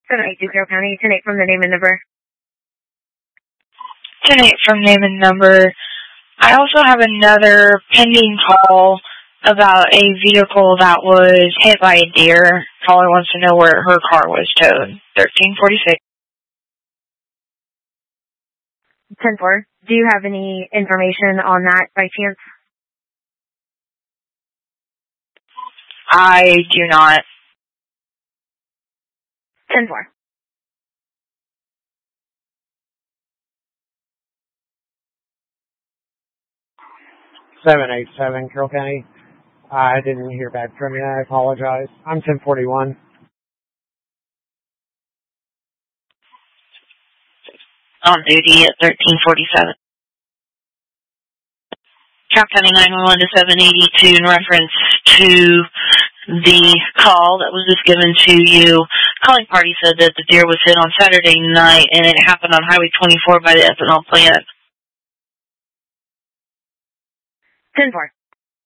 782 Carroll County, 10-8 from the name and number. 10-8 from name and number. I also have another pending call about a vehicle that was hit by a deer. Caller wants to know where her car was towed. 1346. 10-4. Do you have any information on that by chance? I do not. 10-4. Seven 8-7, Carroll County. I didn't hear back from you. I apologize. I'm 1041. On duty at 1347. Carroll County 911 to 782 in reference to the call that was just given to you. Calling party said that the deer was hit on Saturday night and it happened on Highway 24 by the ethanol plant. 10-4.